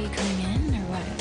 coming in or what?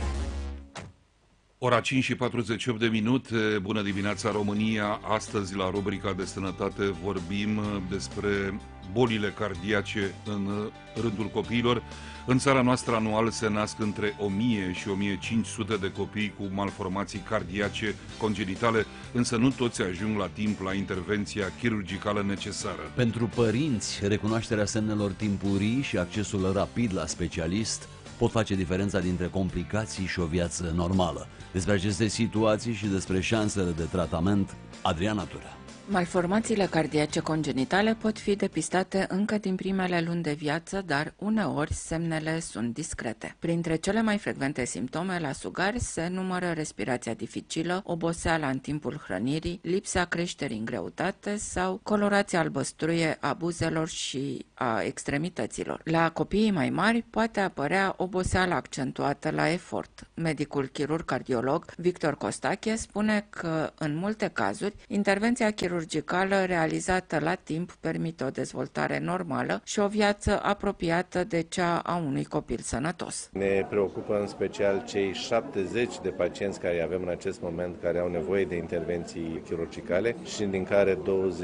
Ora 5 și 48 de minute, bună dimineața România. Astăzi la rubrica de sănătate vorbim despre bolile cardiace în rândul copiilor. În țara noastră anual se nasc între 1000 și 1500 de copii cu malformații cardiace congenitale, însă nu toți ajung la timp la intervenția chirurgicală necesară. Pentru părinți, recunoașterea semnelor timpurii și accesul rapid la specialist pot face diferența dintre complicații și o viață normală. Despre aceste situații și despre șansele de tratament, Adriana Turea. Malformațiile cardiace congenitale pot fi depistate încă din primele luni de viață, dar uneori semnele sunt discrete. Printre cele mai frecvente simptome la sugari se numără respirația dificilă, oboseala în timpul hrănirii, lipsa creșterii în greutate sau colorația albăstruie a buzelor și a extremităților. La copiii mai mari poate apărea oboseala accentuată la efort. Medicul chirurg cardiolog Victor Costache spune că în multe cazuri intervenția chirurgicală realizată la timp permite o dezvoltare normală și o viață apropiată de cea a unui copil sănătos. Ne preocupă în special cei 70 de pacienți care avem în acest moment care au nevoie de intervenții chirurgicale și din care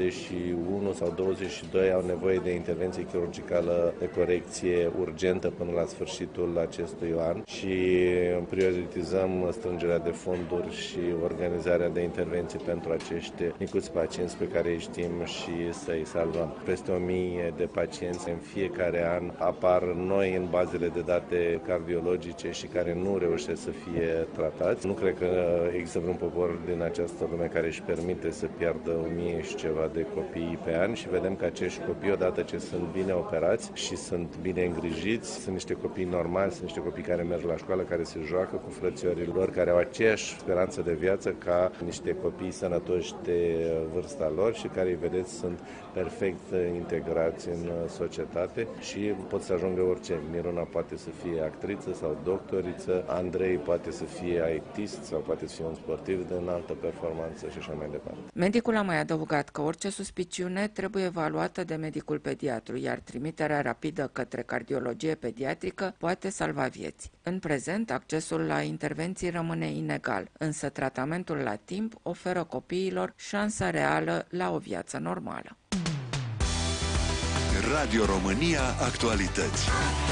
21 sau 22 au nevoie de intervenție chirurgicală de corecție urgentă până la sfârșitul acestui an și prioritizăm strângerea de fonduri și organizarea de intervenții pentru acești micuți pacienți pe care îi știm și să-i salvăm. Peste 1000 de pacienți în fiecare an apar noi în bazele de date cardiologice și care nu reușesc să fie tratați. Nu cred că există vreun popor din această lume care își permite să piardă 1000 și ceva de copii pe an și vedem că acești copii, odată ce sunt bine operați și sunt bine îngrijiți, sunt niște copii normali, sunt niște copii care merg la școală, care se joacă cu frățiorii lor, care au aceeași speranță de viață ca niște copii sănătoși de vârsta lor și care, îi vedeți, sunt perfect integrați în societate și pot să ajungă orice. Miruna poate să fie actriță sau doctoriță, Andrei poate să fie IT-ist sau poate să fie un sportiv de înaltă performanță și așa mai departe. Medicul a mai adăugat că orice suspiciune trebuie evaluată de medicul pediatru, iar trimiterea rapidă către cardiologie pediatrică poate salva vieți. În prezent, accesul la intervenții rămâne inegal, însă tratamentul la timp oferă copiilor șansa reală la o viață normală. Radio România Actualități.